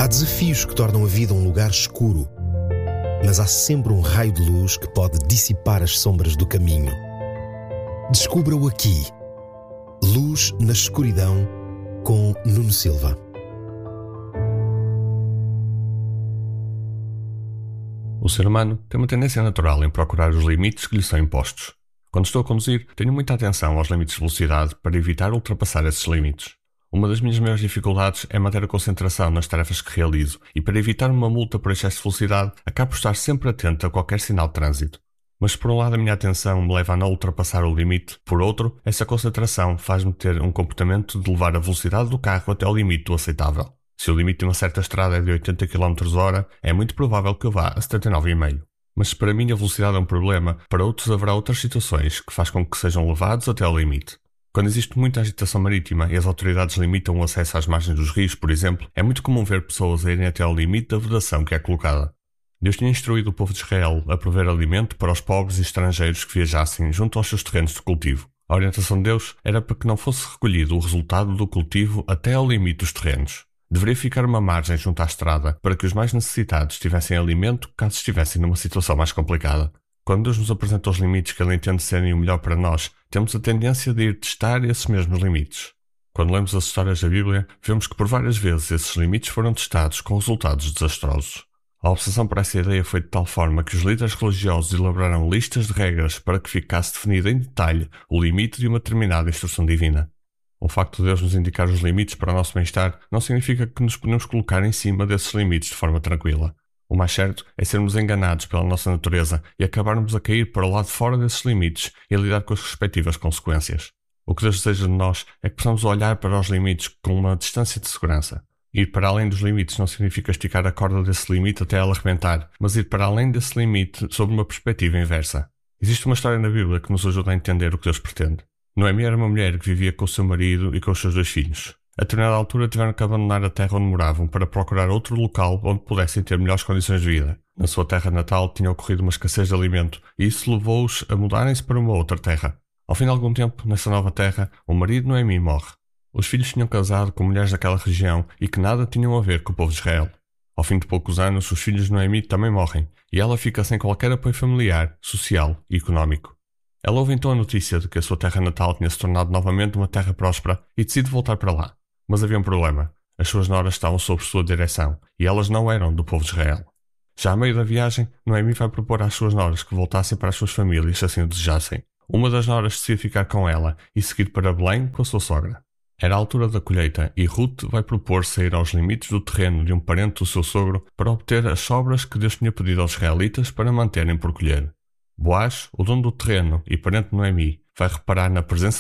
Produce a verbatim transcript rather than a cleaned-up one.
desafios que tornam a vida um lugar escuro, mas há sempre um raio de luz que pode dissipar as sombras do caminho. Descubra-o aqui. Luz na Escuridão, com Nuno Silva. O ser humano tem uma tendência natural em procurar os limites que lhe são impostos. Quando estou a conduzir, tenho muita atenção aos limites de velocidade para evitar ultrapassar esses limites. Uma das minhas maiores dificuldades é manter a concentração nas tarefas que realizo e, para evitar uma multa por excesso de velocidade, acabo por estar sempre atento a qualquer sinal de trânsito. Mas por um lado a minha atenção me leva a não ultrapassar o limite, por outro, essa concentração faz-me ter um comportamento de levar a velocidade do carro até ao limite do aceitável. Se o limite de uma certa estrada é de oitenta quilómetros por hora, é muito provável que eu vá a setenta e nove vírgula cinco. Mas se para mim a velocidade é um problema, para outros haverá outras situações que faz com que sejam levados até ao limite. Quando existe muita agitação marítima e as autoridades limitam o acesso às margens dos rios, por exemplo, é muito comum ver pessoas a irem até ao limite da vedação que é colocada. Deus tinha instruído o povo de Israel a prover alimento para os pobres e estrangeiros que viajassem junto aos seus terrenos de cultivo. A orientação de Deus era para que não fosse recolhido o resultado do cultivo até ao limite dos terrenos. Deveria ficar uma margem junto à estrada para que os mais necessitados tivessem alimento caso estivessem numa situação mais complicada. Quando Deus nos apresenta os limites que Ele entende serem o melhor para nós, temos a tendência de ir testar esses mesmos limites. Quando lemos as histórias da Bíblia, vemos que por várias vezes esses limites foram testados com resultados desastrosos. A obsessão por essa ideia foi de tal forma que os líderes religiosos elaboraram listas de regras para que ficasse definido em detalhe o limite de uma determinada instrução divina. O facto de Deus nos indicar os limites para o nosso bem-estar não significa que nos podemos colocar em cima desses limites de forma tranquila. O mais certo é sermos enganados pela nossa natureza e acabarmos a cair para o lado fora desses limites e a lidar com as respectivas consequências. O que Deus deseja de nós é que possamos olhar para os limites com uma distância de segurança. Ir para além dos limites não significa esticar a corda desse limite até ela arrebentar, mas ir para além desse limite sob uma perspectiva inversa. Existe uma história na Bíblia que nos ajuda a entender o que Deus pretende. Noemi era uma mulher que vivia com o seu marido e com os seus dois filhos. A determinada altura tiveram que abandonar a terra onde moravam para procurar outro local onde pudessem ter melhores condições de vida. Na sua terra natal tinha ocorrido uma escassez de alimento e isso levou-os a mudarem-se para uma outra terra. Ao fim de algum tempo, nessa nova terra, o marido de Noemi morre. Os filhos tinham casado com mulheres daquela região e que nada tinham a ver com o povo de Israel. Ao fim de poucos anos, os filhos de Noemi também morrem e ela fica sem qualquer apoio familiar, social e económico. Ela ouve então a notícia de que a sua terra natal tinha se tornado novamente uma terra próspera e decide voltar para lá. Mas havia um problema. As suas noras estavam sob sua direção e elas não eram do povo de Israel. Já a meio da viagem, Noemi vai propor às suas noras que voltassem para as suas famílias se assim o desejassem. Uma das noras decide ficar com ela e seguir para Belém com a sua sogra. Era a altura da colheita e Ruth vai propor sair aos limites do terreno de um parente do seu sogro para obter as sobras que Deus tinha pedido aos israelitas para manterem por colher. Boaz, o dono do terreno e parente de Noemi, vai reparar na presença